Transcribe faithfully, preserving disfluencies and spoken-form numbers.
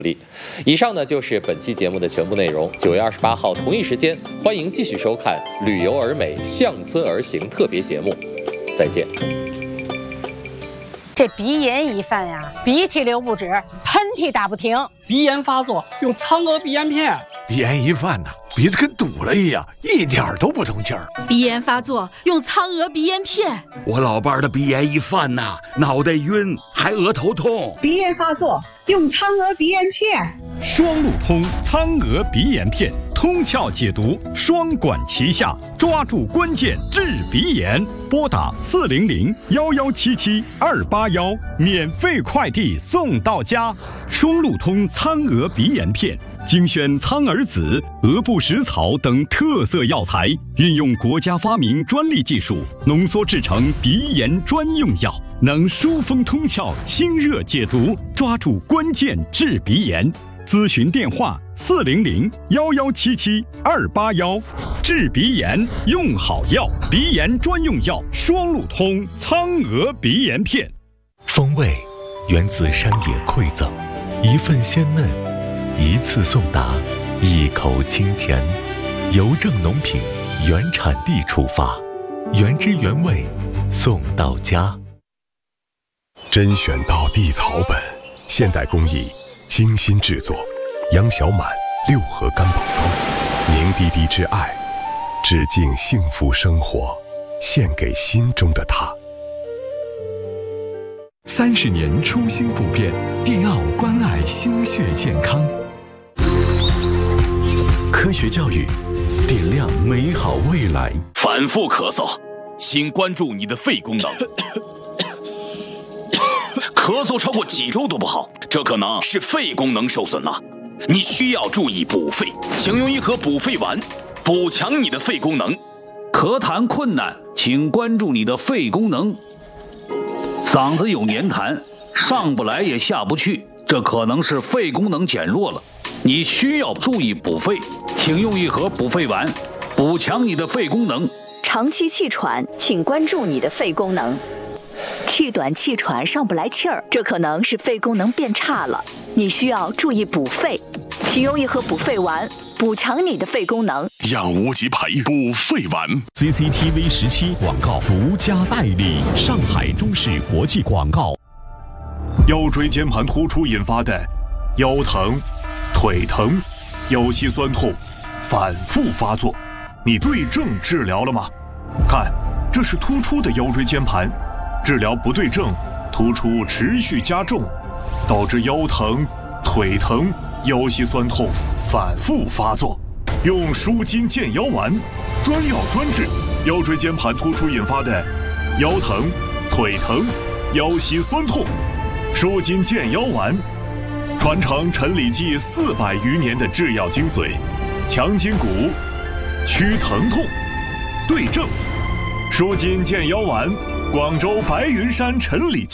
力。以上呢就是本期节目的全部内容。九月二十八号同一时间，欢迎继续收看《旅游而美，乡村而行》特别节目。再见。 这鼻炎一犯呀，鼻涕流不止，喷嚏打不停。 鼻炎发作用苍娥鼻炎片。 鼻炎一犯呐，鼻子跟堵了一样，一点都不通气儿。 鼻炎发作用苍娥鼻炎片。 我老伴儿的鼻炎一犯呐，脑袋晕，还额头痛。 鼻炎发作用苍娥鼻炎片。 双路通苍娥鼻炎片，通窍解毒，双管齐下，抓住关键治鼻炎。拨打四零零幺幺七七二八幺，免费快递送到家。双路通苍娥鼻炎片。精选苍耳子、鹅不食草等特色药材，运用国家发明专利技术，浓缩制成鼻炎专用药，能疏风通窍、清热解毒，抓住关键治鼻炎。咨询电话：四零零幺幺七七二八幺。治鼻炎用好药，鼻炎专用药双路通苍娥鼻炎片。 风味源自山野馈赠，一份鲜嫩。一次送达，一口清甜，邮政农品原产地出发，原汁原味送到家。 甄选到地草本，现代工艺精心制作，杨小满六合干宝装，凝滴滴之爱，致敬幸福生活，献给心中的他。 三十年初心不变，迪奥关爱心血健康。科学教育，点亮美好未来。 反复咳嗽，请关注你的肺功能。咳嗽超过几周都不好，这可能是肺功能受损了。你需要注意补肺，请用一盒补肺丸，补强你的肺功能。 咳痰困难，请关注你的肺功能。嗓子有黏痰，上不来也下不去，这可能是肺功能减弱了。你需要注意补肺，请用一盒补肺丸，补强你的肺功能。 长期气喘，请关注你的肺功能。气短气喘上不来气儿，这可能是肺功能变差了，你需要注意补肺，请用一盒补肺丸，补强你的肺功能。 让无极培补肺丸。 C C T V 十七广告独家代理，上海中视国际广告。 腰椎间盘突出引发的腰疼、腿疼、腰膝酸痛反复发作，你对症治疗了吗？看，这是突出的腰椎间盘，治疗不对症，突出持续加重，导致腰疼、腿疼、腰膝酸痛反复发作。用舒筋健腰丸，专药专治腰椎间盘突出引发的腰疼、腿疼、腰膝酸痛。舒筋健腰丸传承陈李济四百余年的制药精髓，强筋骨，祛疼痛，对症。舒筋健腰丸，广州白云山陈李济。